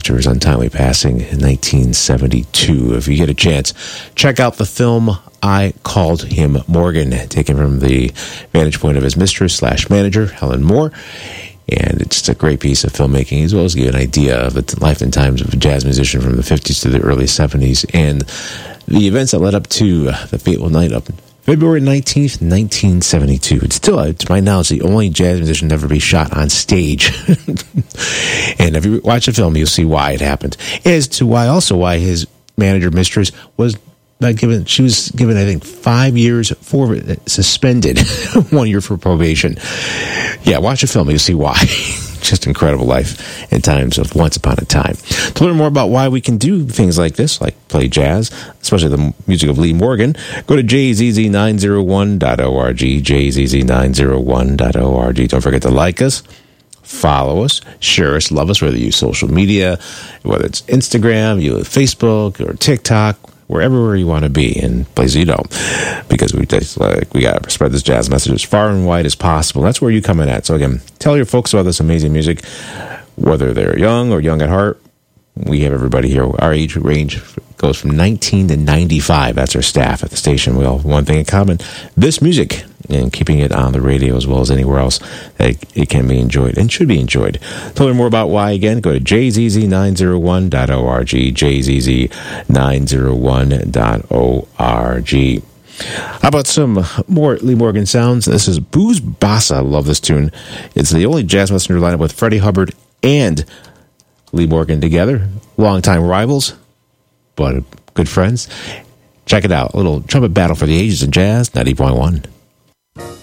after his untimely passing in 1972. If you get a chance, check out the film I Called Him Morgan, taken from the vantage point of his mistress/manager, Helen Moore. And it's a great piece of filmmaking, as well as give you an idea of the life and times of a jazz musician from the 50s to the early 70s, and the events that led up to the fateful night of February 19th, 1972. It's still, to my knowledge, the only jazz musician to ever be shot on stage. And if you watch the film, you'll see why it happened. As to why his manager, mistress, was not given, she was given, I think, 5 years for suspended, 1 year for probation. Yeah, watch the film, you'll see why. Just incredible life and times of Once Upon a Time. To learn more about why we can do things like this, like play jazz, especially the music of Lee Morgan, go to jzz901.org, jzz901.org. Don't forget to like us, follow us, share us, love us, whether you use social media, whether it's Instagram, you use Facebook, or TikTok, wherever you want to be, and places you don't, because we got to spread this jazz message as far and wide as possible. That's where you come in at. So again, tell your folks about this amazing music, whether they're young or young at heart. We have everybody here. Our age range goes from 19 to 95. That's our staff at the station. We all have one thing in common: this music, and keeping it on the radio as well as anywhere else that it can be enjoyed and should be enjoyed. To learn more about why, again, go to jzz901.org, jzz901.org. How about some more Lee Morgan sounds? This is Booze Bassa. I love this tune. It's the only jazz messenger lineup with Freddie Hubbard and Lee Morgan together. Longtime rivals, but good friends. Check it out. A little trumpet battle for the ages in jazz, 90.1.